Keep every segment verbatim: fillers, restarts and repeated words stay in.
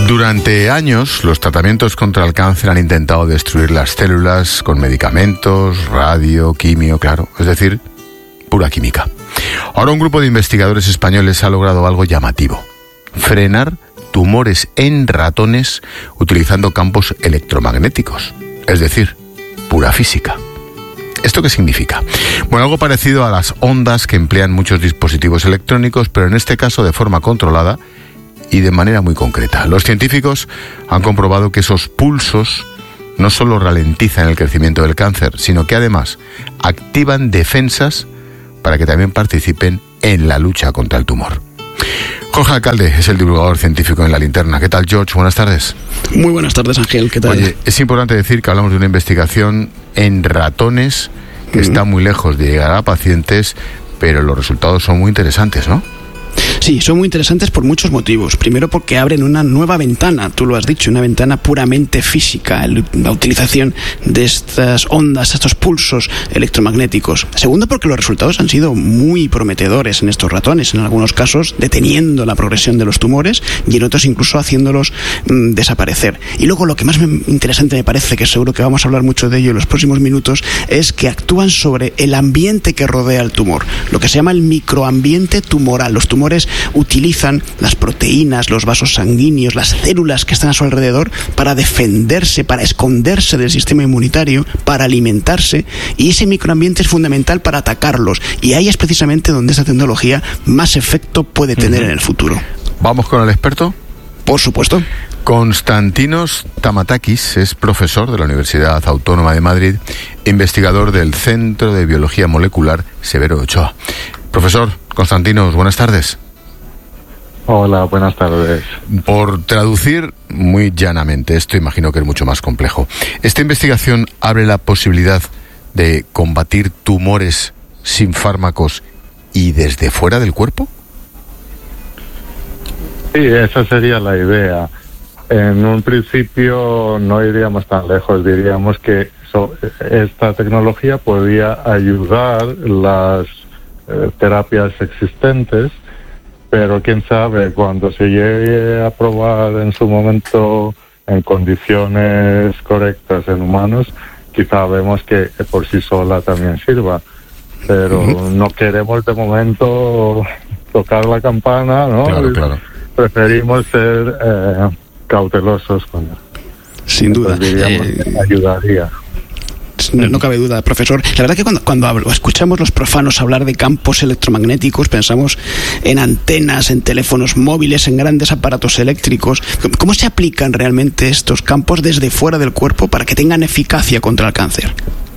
Durante años, los tratamientos contra el cáncer han intentado destruir las células con medicamentos, radio, quimio, claro, es decir, pura química. Ahora un grupo de investigadores españoles ha logrado algo llamativo: frenar tumores en ratones utilizando campos electromagnéticos, es decir, pura física. ¿Esto qué significa? Bueno, algo parecido a las ondas que emplean muchos dispositivos electrónicos, pero en este caso de forma controlada y de manera muy concreta. Los científicos han comprobado que esos pulsos no solo ralentizan el crecimiento del cáncer, sino que además activan defensas para que también participen en la lucha contra el tumor. Jorge Alcalde es el divulgador científico en La Linterna. ¿Qué tal, George? Buenas tardes. Muy buenas tardes, Ángel. ¿Qué tal? Oye, es importante decir que hablamos de una investigación en ratones que mm. está muy lejos de llegar a pacientes, pero los resultados son muy interesantes, ¿no? Sí, son muy interesantes por muchos motivos. Primero, porque abren una nueva ventana, tú lo has dicho, una ventana puramente física, la utilización de estas ondas, estos pulsos electromagnéticos. Segundo, porque los resultados han sido muy prometedores en estos ratones, en algunos casos deteniendo la progresión de los tumores y en otros incluso haciéndolos mmm, desaparecer. Y luego lo que más me, interesante me parece, que seguro que vamos a hablar mucho de ello en los próximos minutos, es que actúan sobre el ambiente que rodea el tumor, lo que se llama el microambiente tumoral. Los tumores utilizan las proteínas, los vasos sanguíneos, las células que están a su alrededor para defenderse, para esconderse del sistema inmunitario, para alimentarse, y ese microambiente es fundamental para atacarlos, y ahí es precisamente donde esta tecnología más efecto puede tener uh-huh. en el futuro. ¿Vamos con el experto? Por supuesto. Konstantinos Tamatakis es profesor de la Universidad Autónoma de Madrid, investigador del Centro de Biología Molecular Severo Ochoa. Profesor Konstantinos, buenas tardes. Hola, buenas tardes. Por traducir muy llanamente, esto imagino que es mucho más complejo. ¿Esta investigación abre la posibilidad de combatir tumores sin fármacos y desde fuera del cuerpo? Sí, esa sería la idea. En un principio no iríamos tan lejos, diríamos que so, esta tecnología podría ayudar las eh, terapias existentes, pero quién sabe, cuando se llegue a probar en su momento en condiciones correctas en humanos, quizá vemos que por sí sola también sirva. Pero uh-huh. no queremos de momento tocar la campana, ¿no? Claro, claro. Preferimos ser eh, cautelosos con eso. Sin duda. Entonces, diríamos eh... que ayudaría. No, no cabe duda, profesor. La verdad que cuando, cuando hablo, escuchamos los profanos hablar de campos electromagnéticos, pensamos en antenas, en teléfonos móviles, en grandes aparatos eléctricos. ¿Cómo se aplican realmente estos campos desde fuera del cuerpo para que tengan eficacia contra el cáncer?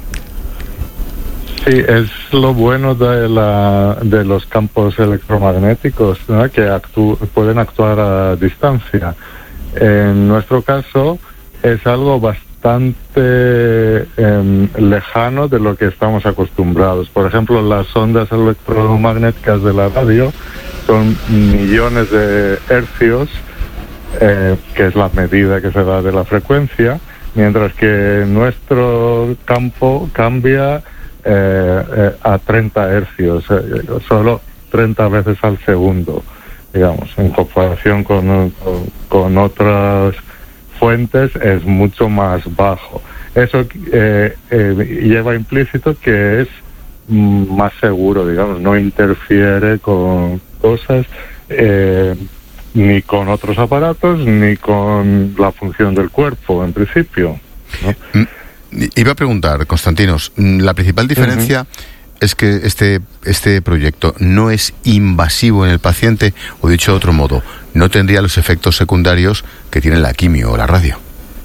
Sí, es lo bueno de, la, de los campos electromagnéticos, ¿no? Que actú, pueden actuar a distancia. En nuestro caso es algo bastante bastante eh, lejano de lo que estamos acostumbrados. Por ejemplo, las ondas electromagnéticas de la radio son millones de hercios, eh, que es la medida que se da de la frecuencia, mientras que nuestro campo cambia eh, eh, a treinta hercios, eh, solo treinta veces al segundo, digamos, en comparación con, con, con otras fuentes es mucho más bajo. Eso eh, eh, lleva implícito que es mm, más seguro, digamos, no interfiere con cosas eh, ni con otros aparatos ni con la función del cuerpo, en principio, ¿no? Iba a preguntar, Konstantinos, la principal diferencia uh-huh. es que este, este proyecto no es invasivo en el paciente, o dicho de otro modo, no tendría los efectos secundarios que tiene la quimio o la radio.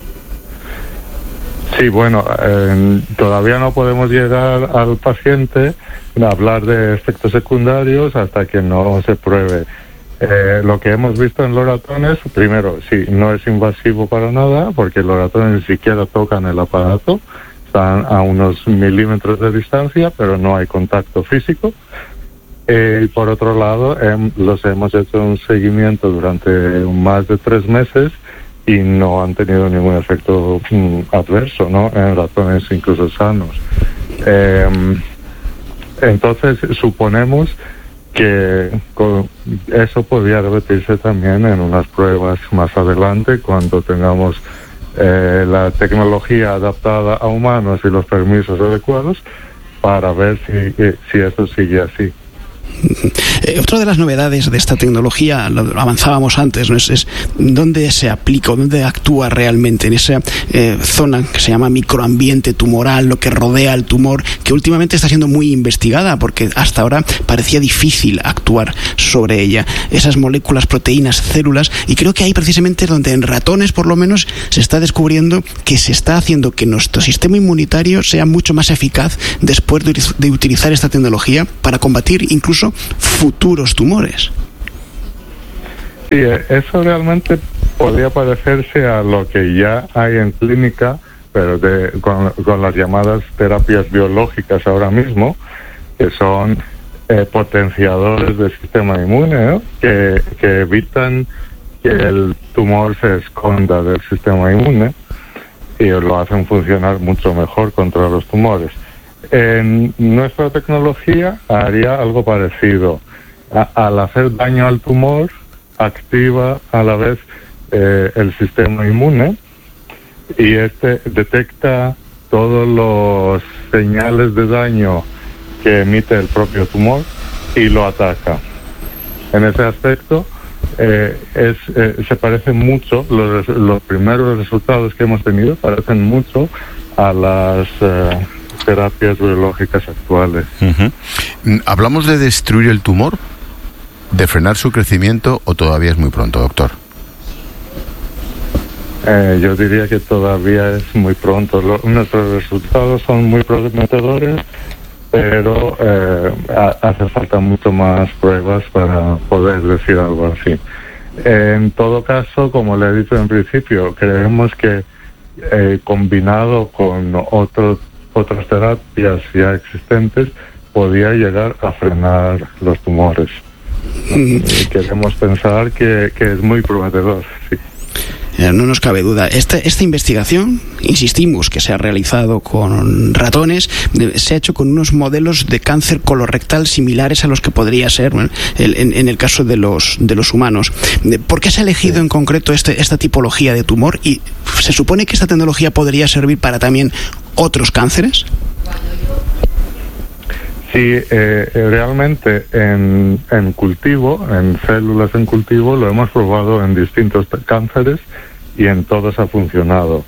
Sí, bueno, eh, todavía no podemos llegar al paciente a hablar de efectos secundarios hasta que no se pruebe. Eh, lo que hemos visto en los ratones, primero, sí, no es invasivo para nada, porque los ratones ni siquiera tocan el aparato, están a unos milímetros de distancia, pero no hay contacto físico. Eh, y por otro lado, eh, los hemos hecho un seguimiento durante más de tres meses y no han tenido ningún efecto mm, adverso, ¿no? En ratones incluso sanos. Eh, entonces, suponemos que con eso podría repetirse también en unas pruebas más adelante cuando tengamos eh, la tecnología adaptada a humanos y los permisos adecuados para ver si, si esto sigue así. Eh, otra de las novedades de esta tecnología, lo avanzábamos antes, ¿no? es, es dónde se aplica, dónde actúa realmente, en esa eh, zona que se llama microambiente tumoral, lo que rodea al tumor, que últimamente está siendo muy investigada porque hasta ahora parecía difícil actuar sobre ella. Esas moléculas, proteínas, células, y creo que ahí precisamente donde en ratones por lo menos se está descubriendo que se está haciendo que nuestro sistema inmunitario sea mucho más eficaz después de, de utilizar esta tecnología para combatir incluso futuros tumores. Sí, eso realmente podría parecerse a lo que ya hay en clínica, pero de, con, con las llamadas terapias biológicas ahora mismo, que son eh, potenciadores del sistema inmune, ¿no? que, que evitan que el tumor se esconda del sistema inmune y lo hacen funcionar mucho mejor contra los tumores. En nuestra tecnología haría algo parecido. A, al hacer daño al tumor, activa a la vez eh, el sistema inmune y este detecta todos los señales de daño que emite el propio tumor y lo ataca. En ese aspecto eh, es, eh, se parece mucho, los, los primeros resultados que hemos tenido parecen mucho a las eh, terapias biológicas actuales. Uh-huh. ¿Hablamos de destruir el tumor, de frenar su crecimiento o todavía es muy pronto, doctor? Eh, yo diría que todavía es muy pronto. Lo, nuestros resultados son muy prometedores, pero eh, ha, hace falta mucho más pruebas para poder decir algo así. En todo caso, como le he dicho en principio, creemos que eh, combinado con otros otras terapias ya existentes, podía llegar a frenar los tumores. Y queremos pensar que, que es muy prometedor, sí. No nos cabe duda. Esta, esta investigación, insistimos, que se ha realizado con ratones, se ha hecho con unos modelos de cáncer colorectal similares a los que podría ser, bueno, el, en, en el caso de los, de los humanos. ¿Por qué se ha elegido sí. en concreto este, esta tipología de tumor? ¿Y se supone que esta tecnología podría servir para también otros cánceres? Sí, eh, realmente en, en cultivo, en células en cultivo, lo hemos probado en distintos cánceres y en todos ha funcionado.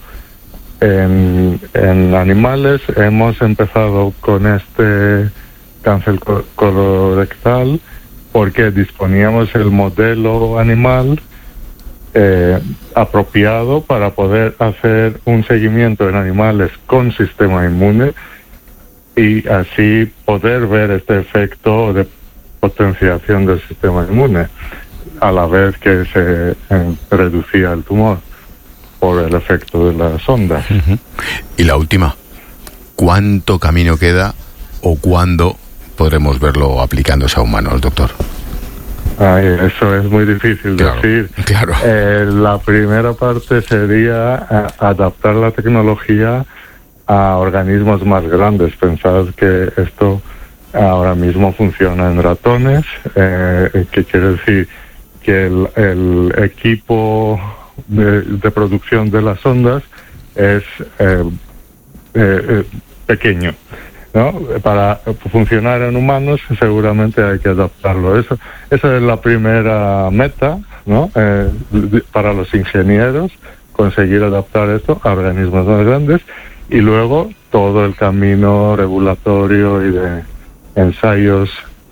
En, en animales hemos empezado con este cáncer colorectal porque disponíamos el modelo animal eh, apropiado para poder hacer un seguimiento en animales con sistema inmune y así poder ver este efecto de potenciación del sistema inmune a la vez que se eh, reducía el tumor por el efecto de las ondas. Uh-huh. Y la última, ¿cuánto camino queda o cuándo podremos verlo aplicándose a humanos, doctor? Ay, eso es muy difícil claro, decir. Claro. Eh, la primera parte sería eh, adaptar la tecnología a organismos más grandes. Pensad que esto ahora mismo funciona en ratones, eh, que quiere decir que el, el equipo de, de producción de las ondas es eh, eh, pequeño, ¿no? Para funcionar en humanos seguramente hay que adaptarlo. Eso, esa es la primera meta, ¿no? Eh, para los ingenieros, conseguir adaptar esto a organismos más grandes. Y luego todo el camino regulatorio y de ensayos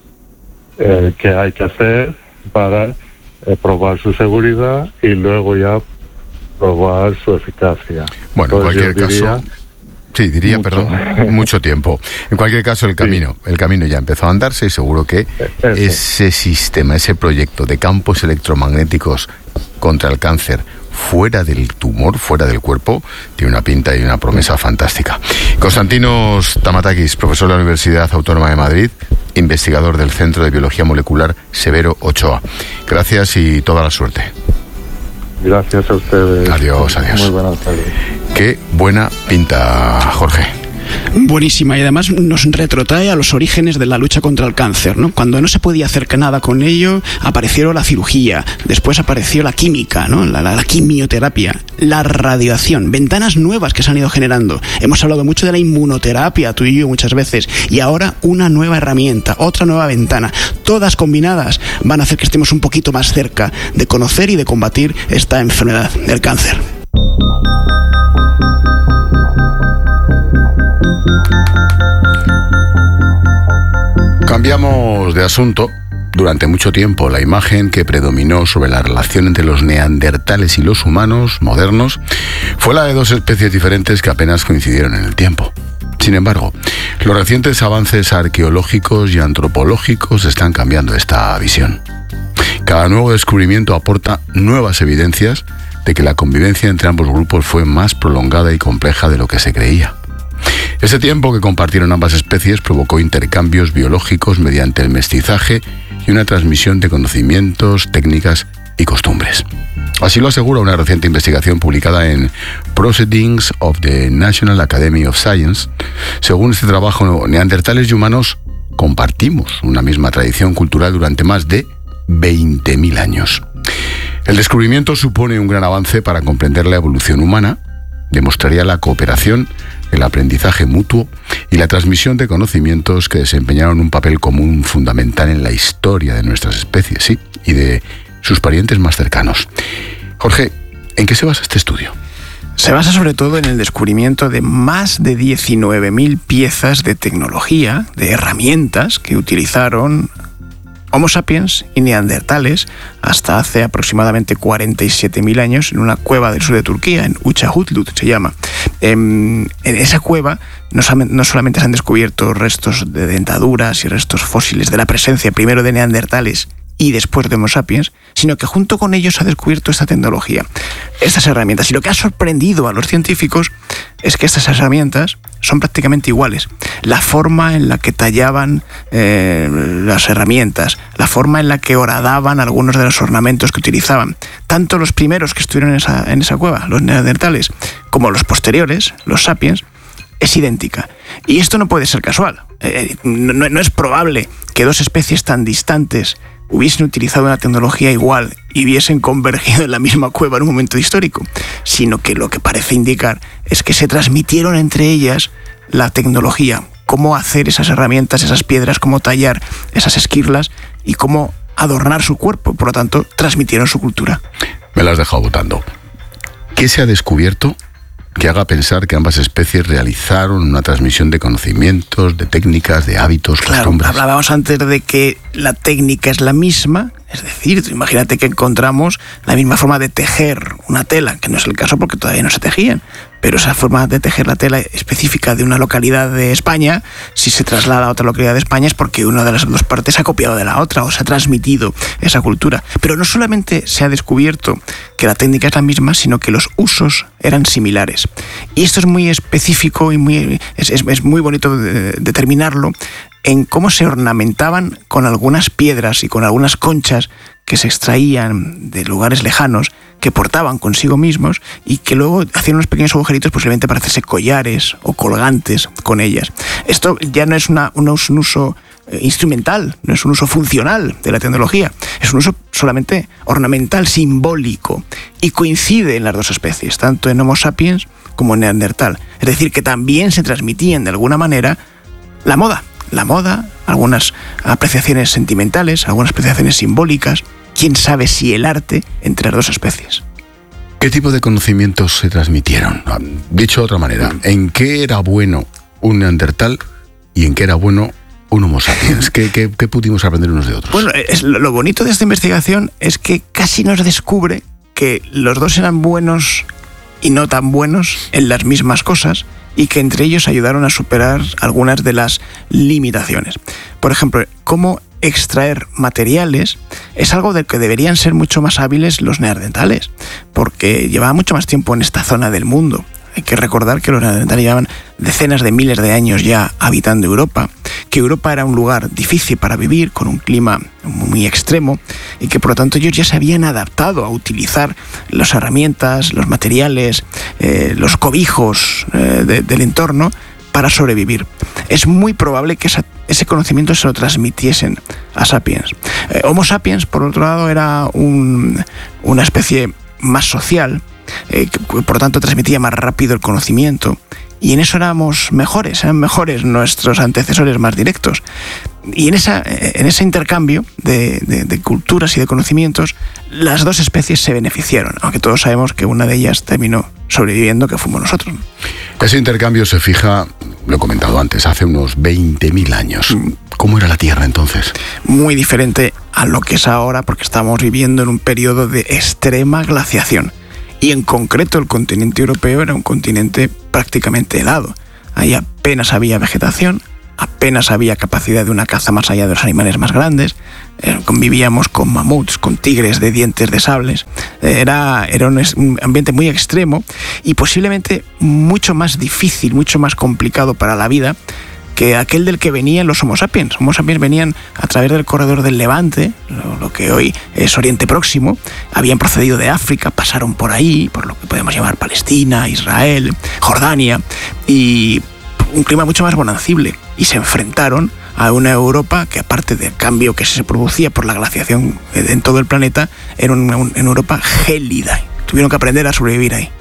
eh, que hay que hacer para eh, probar su seguridad y luego ya probar su eficacia. Bueno, en cualquier diría, caso, sí, diría, mucho. perdón, mucho tiempo. En cualquier caso, el camino, sí. el camino ya empezó a andarse y seguro que Eso. ese sistema, ese proyecto de campos electromagnéticos contra el cáncer fuera del tumor, fuera del cuerpo, tiene una pinta y una promesa fantástica. Konstantinos Tamatakis, profesor de la Universidad Autónoma de Madrid, investigador del Centro de Biología Molecular Severo Ochoa. Gracias y toda la suerte. Gracias a ustedes. Adiós, adiós. Muy buenas tardes. Qué buena pinta, Jorge. Buenísima, y además nos retrotrae a los orígenes de la lucha contra el cáncer, ¿no? Cuando no se podía hacer nada con ello, apareció la cirugía, después apareció la química, ¿no? La, la, la quimioterapia, la radiación, ventanas nuevas que se han ido generando. Hemos hablado mucho de la inmunoterapia, tú y yo muchas veces, y ahora una nueva herramienta, otra nueva ventana. Todas combinadas van a hacer que estemos un poquito más cerca de conocer y de combatir esta enfermedad, el cáncer. Cambiamos de asunto. Durante mucho tiempo, la imagen que predominó sobre la relación entre los neandertales y los humanos modernos fue la de dos especies diferentes que apenas coincidieron en el tiempo. Sin embargo, los recientes avances arqueológicos y antropológicos están cambiando esta visión. Cada nuevo descubrimiento aporta nuevas evidencias de que la convivencia entre ambos grupos fue más prolongada y compleja de lo que se creía. Ese tiempo que compartieron ambas especies provocó intercambios biológicos mediante el mestizaje y una transmisión de conocimientos, técnicas y costumbres. Así lo asegura una reciente investigación publicada en Proceedings of the National Academy of Science. Según este trabajo, neandertales y humanos compartimos una misma tradición cultural durante más de veinte mil años. El descubrimiento supone un gran avance para comprender la evolución humana, demostraría la cooperación, el aprendizaje mutuo y la transmisión de conocimientos que desempeñaron un papel común fundamental en la historia de nuestras especies, sí, y de sus parientes más cercanos. Jorge, ¿en qué se basa este estudio? Se basa sobre todo en el descubrimiento de más de diecinueve mil piezas de tecnología, de herramientas que utilizaron Homo sapiens y neandertales hasta hace aproximadamente cuarenta y siete mil años en una cueva del sur de Turquía, en Uçahutlut se llama. En, en esa cueva no, no solamente se han descubierto restos de dentaduras y restos fósiles de la presencia primero de neandertales y después de Homo sapiens, sino que junto con ellos se ha descubierto esta tecnología, estas herramientas. Y lo que ha sorprendido a los científicos es que estas herramientas son prácticamente iguales. La forma en la que tallaban eh, las herramientas, la forma en la que horadaban algunos de los ornamentos que utilizaban, tanto los primeros que estuvieron en esa, en esa cueva, los neandertales, como los posteriores, los sapiens, es idéntica. Y esto no puede ser casual. Eh, no, no es probable que dos especies tan distantes hubiesen utilizado una tecnología igual y hubiesen convergido en la misma cueva en un momento histórico, sino que lo que parece indicar es que se transmitieron entre ellas la tecnología, cómo hacer esas herramientas, esas piedras, cómo tallar esas esquirlas y cómo adornar su cuerpo. Por lo tanto, transmitieron su cultura. Me la has dejado botando. ¿Qué se ha descubierto que haga pensar que ambas especies realizaron una transmisión de conocimientos, de técnicas, de hábitos, claro, costumbres? Hablábamos antes de que la técnica es la misma, es decir, imagínate que encontramos la misma forma de tejer una tela, que no es el caso porque todavía no se tejían, pero esa forma de tejer la tela específica de una localidad de España, si se traslada a otra localidad de España es porque una de las dos partes ha copiado de la otra o se ha transmitido esa cultura. Pero no solamente se ha descubierto que la técnica es la misma, sino que los usos eran similares. Y esto es muy específico y muy, es, es, es muy bonito de, determinarlo en cómo se ornamentaban con algunas piedras y con algunas conchas que se extraían de lugares lejanos, que portaban consigo mismos y que luego hacían unos pequeños agujeritos posiblemente para hacerse collares o colgantes con ellas. Esto ya no es, una, un uso instrumental, no es un uso funcional de la tecnología, es un uso solamente ornamental, simbólico, y coincide en las dos especies, tanto en Homo sapiens como en Neandertal. Es decir, que también se transmitían de alguna manera la moda, la moda, algunas apreciaciones sentimentales, algunas apreciaciones simbólicas, quién sabe si el arte entre las dos especies. ¿Qué tipo de conocimientos se transmitieron? Dicho de otra manera, ¿en qué era bueno un neandertal y en qué era bueno un Homo sapiens? ¿Qué, qué, qué pudimos aprender unos de otros? Bueno, es, lo bonito de esta investigación es que casi nos descubre que los dos eran buenos y no tan buenos en las mismas cosas y que entre ellos ayudaron a superar algunas de las limitaciones. Por ejemplo, cómo extraer materiales es algo del que deberían ser mucho más hábiles los neandertales, porque llevaban mucho más tiempo en esta zona del mundo. Hay que recordar que los neandertales llevaban decenas de miles de años ya habitando Europa, que Europa era un lugar difícil para vivir, con un clima muy extremo, y que por lo tanto ellos ya se habían adaptado a utilizar las herramientas, los materiales, eh, los cobijos eh, de, del entorno para sobrevivir. Es muy probable que esa, ese conocimiento se lo transmitiesen a Sapiens. Eh, Homo sapiens, por otro lado, era un, una especie más social, eh, que por lo tanto transmitía más rápido el conocimiento, y en eso éramos mejores, eran mejores nuestros antecesores más directos. Y en, esa, en ese intercambio de, de, de culturas y de conocimientos, las dos especies se beneficiaron, aunque todos sabemos que una de ellas terminó sobreviviendo, que fuimos nosotros. Ese intercambio se fija, lo he comentado antes, hace unos veinte mil años. ¿Cómo era la Tierra entonces? Muy diferente a lo que es ahora, porque estamos viviendo en un periodo de extrema glaciación. Y en concreto el continente europeo era un continente prácticamente helado. Ahí apenas había vegetación, apenas había capacidad de una caza más allá de los animales más grandes, eh, convivíamos con mamuts, con tigres de dientes de sables. Era, era un, un ambiente muy extremo y posiblemente mucho más difícil, mucho más complicado para la vida que aquel del que venían los Homo sapiens. Homo sapiens venían a través del corredor del Levante, lo, lo que hoy es Oriente Próximo, habían procedido de África, pasaron por ahí, por lo que podemos llamar Palestina, Israel, Jordania, y un clima mucho más bonancible, y se enfrentaron a una Europa que, aparte del cambio que se producía por la glaciación en todo el planeta, era una, una Europa gélida. Tuvieron que aprender a sobrevivir ahí.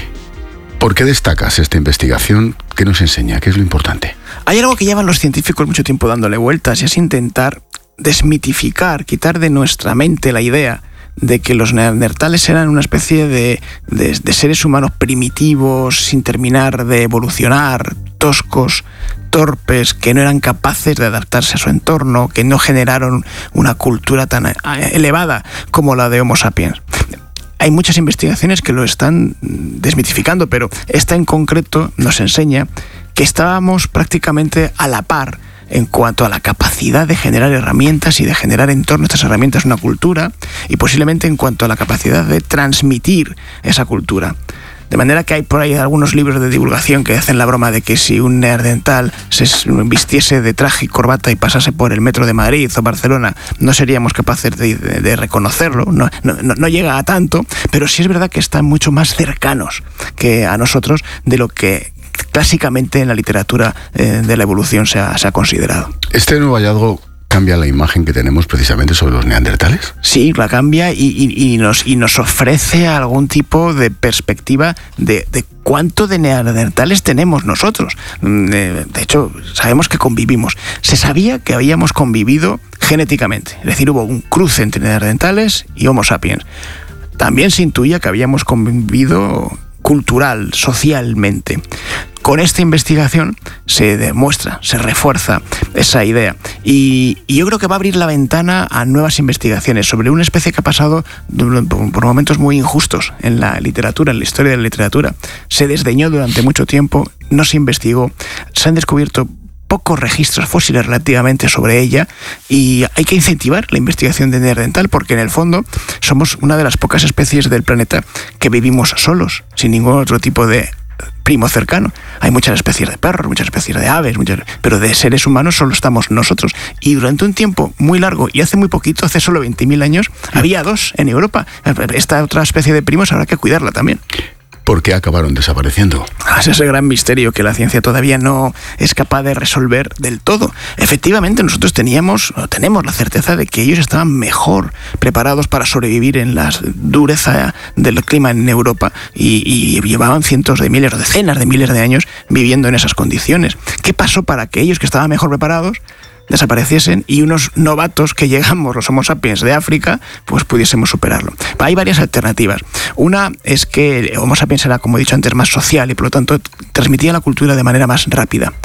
¿Por qué destacas esta investigación? ¿Qué nos enseña? ¿Qué es lo importante? Hay algo que llevan los científicos mucho tiempo dándole vueltas, y es intentar desmitificar, quitar de nuestra mente la idea de que los neandertales eran una especie de, de, de seres humanos primitivos, sin terminar de evolucionar, toscos, torpes, que no eran capaces de adaptarse a su entorno, que no generaron una cultura tan elevada como la de Homo sapiens. Hay muchas investigaciones que lo están desmitificando, pero esta en concreto nos enseña que estábamos prácticamente a la par en cuanto a la capacidad de generar herramientas y de generar en torno a estas herramientas una cultura, y posiblemente en cuanto a la capacidad de transmitir esa cultura. De manera que hay por ahí algunos libros de divulgación que hacen la broma de que si un neandertal se vistiese de traje y corbata y pasase por el metro de Madrid o Barcelona, no seríamos capaces de, de, de reconocerlo. No, no, no llega a tanto, pero sí es verdad que están mucho más cercanos que a nosotros de lo que clásicamente en la literatura eh, de la evolución se ha, se ha considerado. Este nuevo hallazgo cambia la imagen que tenemos precisamente sobre los neandertales. Sí, la cambia y, y, y, nos, y nos ofrece algún tipo de perspectiva de, de cuánto de neandertales tenemos nosotros. De, de hecho, sabemos que convivimos. Se sabía que habíamos convivido genéticamente, es decir, hubo un cruce entre neandertales y Homo sapiens. También se intuía que habíamos convivido cultural, socialmente. Con esta investigación se demuestra, se refuerza esa idea, y, y yo creo que va a abrir la ventana a nuevas investigaciones sobre una especie que ha pasado por momentos muy injustos en la literatura, en la historia de la literatura. Se desdeñó durante mucho tiempo, no se investigó, se han descubierto pocos registros fósiles relativamente sobre ella, y hay que incentivar la investigación de neandertal, porque en el fondo somos una de las pocas especies del planeta que vivimos solos, sin ningún otro tipo de primo cercano. Hay muchas especies de perros, muchas especies de aves, muchas, pero de seres humanos solo estamos nosotros. Y durante un tiempo muy largo, y hace muy poquito, hace solo veinte mil años, había dos en Europa. Esta otra especie de primos habrá que cuidarla también. ¿Por qué acabaron desapareciendo? Es ese gran misterio que la ciencia todavía no es capaz de resolver del todo. Efectivamente, nosotros teníamos, o tenemos la certeza de que ellos estaban mejor preparados para sobrevivir en la dureza del clima en Europa, y, y llevaban cientos de miles o decenas de miles de años viviendo en esas condiciones. ¿Qué pasó para que ellos, que estaban mejor preparados, desapareciesen y unos novatos que llegamos, los Homo sapiens de África, pues pudiésemos superarlo? Hay varias alternativas. Una es que el Homo sapiens era, como he dicho antes, más social y por lo tanto transmitía la cultura de manera más rápida,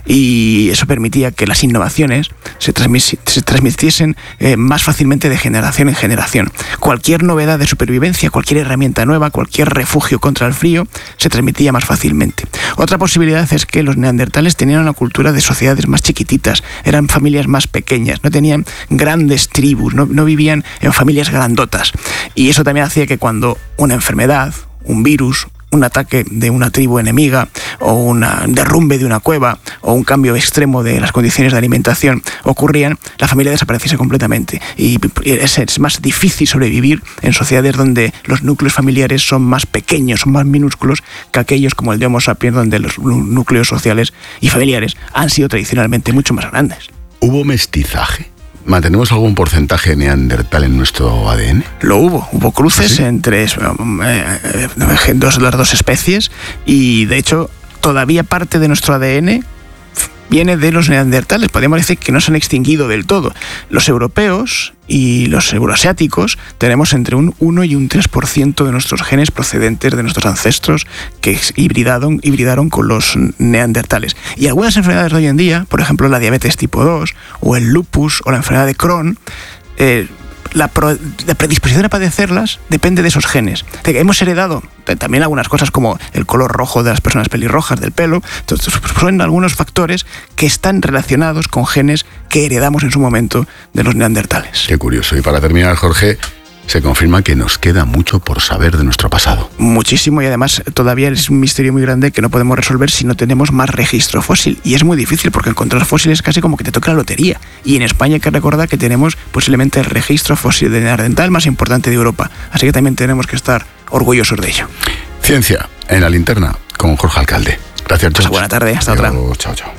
y eso permitía que las innovaciones se, transmis- se transmitiesen eh, más fácilmente de generación en generación. Cualquier novedad de supervivencia, cualquier herramienta nueva, cualquier refugio contra el frío se transmitía más fácilmente. Otra posibilidad es que los neandertales tenían una cultura de sociedades más chiquititas, eran familias más pequeñas, no tenían grandes tribus, no, no vivían en familias grandotas, y eso también hacía que cuando una enfermedad, un virus, un ataque de una tribu enemiga o un derrumbe de una cueva o un cambio extremo de las condiciones de alimentación ocurrían, la familia desapareciese completamente. Y es, es más difícil sobrevivir en sociedades donde los núcleos familiares son más pequeños, son más minúsculos que aquellos como el de Homo sapiens, donde los núcleos sociales y familiares han sido tradicionalmente mucho más grandes. ¿Hubo mestizaje? ¿Mantenemos algún porcentaje neandertal en nuestro A D N? Lo hubo. Hubo cruces ¿Ah, sí? entre eh, eh, dos, las dos especies y, de hecho, todavía parte de nuestro A D N viene de los neandertales. Podríamos decir que no se han extinguido del todo. Los europeos y los euroasiáticos tenemos entre un uno y un tres por ciento de nuestros genes procedentes de nuestros ancestros que hibridaron, hibridaron con los neandertales. Y algunas enfermedades de hoy en día, por ejemplo la diabetes tipo dos o el lupus o la enfermedad de Crohn, eh, La, pro, la predisposición a padecerlas depende de esos genes. Hemos heredado también algunas cosas como el color rojo de las personas pelirrojas del pelo. Entonces, son algunos factores que están relacionados con genes que heredamos en su momento de los neandertales. Qué curioso. Y para terminar, Jorge, se confirma que nos queda mucho por saber de nuestro pasado. Muchísimo, y además todavía es un misterio muy grande que no podemos resolver si no tenemos más registro fósil. Y es muy difícil porque encontrar fósiles es casi como que te toca la lotería. Y en España hay que recordar que tenemos posiblemente el registro fósil de neandertal más importante de Europa. Así que también tenemos que estar orgullosos de ello. Ciencia en la linterna con Jorge Alcalde. Gracias, George. Buena tarde, hasta Adiós, otra. Chao, chao.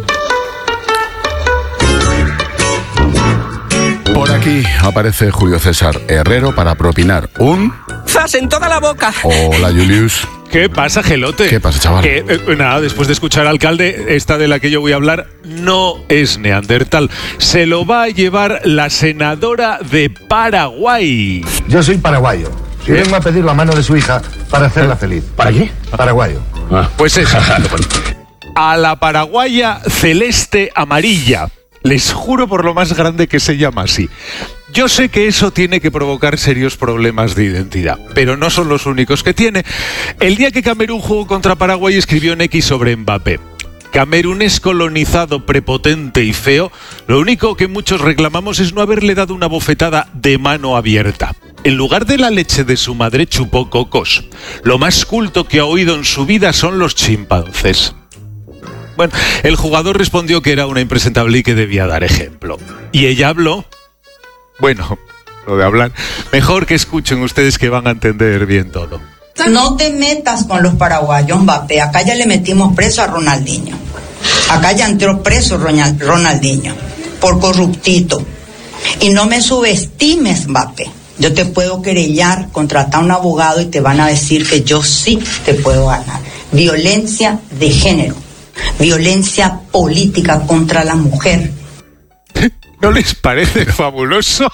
Por aquí aparece Julio César Herrero para propinar un... ¡Zas en toda la boca! Hola, Julius. ¿Qué pasa, Gelote? ¿Qué pasa, chaval? Que, eh, nada, después de escuchar al alcalde, esta de la que yo voy a hablar no es neandertal. Se lo va a llevar la senadora de Paraguay. Yo soy paraguayo. Y ¿Eh? vengo a pedir la mano de su hija para hacerla feliz. ¿Para qué? Paraguayo. Ah. Pues eso. A la paraguaya celeste amarilla. Les juro por lo más grande que se llama así. Yo sé que eso tiene que provocar serios problemas de identidad, pero no son los únicos que tiene. El día que Camerún jugó contra Paraguay escribió en X sobre Mbappé: Camerún es colonizado, prepotente y feo. Lo único que muchos reclamamos es no haberle dado una bofetada de mano abierta. En lugar de la leche de su madre chupó cocos. Lo más culto que ha oído en su vida son los chimpancés. Bueno, el jugador respondió que era una impresentable y que debía dar ejemplo. Y ella habló... Bueno, lo de hablar... Mejor que escuchen ustedes, que van a entender bien todo. No te metas con los paraguayos, Mbappé. Acá ya le metimos preso a Ronaldinho. Acá ya entró preso Ronaldinho por corruptito. Y no me subestimes, Mbappé. Yo te puedo querellar, contratar a un abogado y te van a decir que yo sí te puedo ganar. Violencia de género. Violencia política contra la mujer. ¿No les parece fabuloso?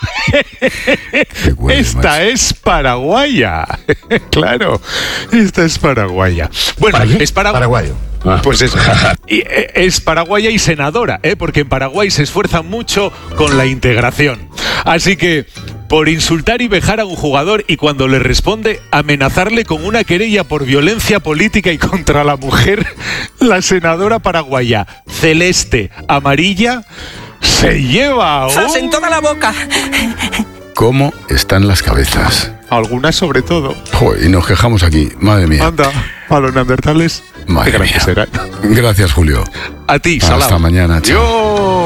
Esta más. Es paraguaya. Claro, esta es paraguaya. Bueno, ¿Para es para... paraguayo. Ah. Pues eso. Y, eh, es paraguaya y senadora, ¿eh? Porque en Paraguay se esfuerzan mucho con la integración. Así que, por insultar y vejar a un jugador y cuando le responde amenazarle con una querella por violencia política y contra la mujer, la senadora paraguaya celeste amarilla se lleva un... ¡Zas en toda la boca! ¿Cómo están las cabezas? Algunas sobre todo. Joder, y nos quejamos aquí, madre mía. Anda, a los neandertales. Madre qué mía. serán. Gracias, Julio. A ti, Hasta Salado. mañana, chao. Yo...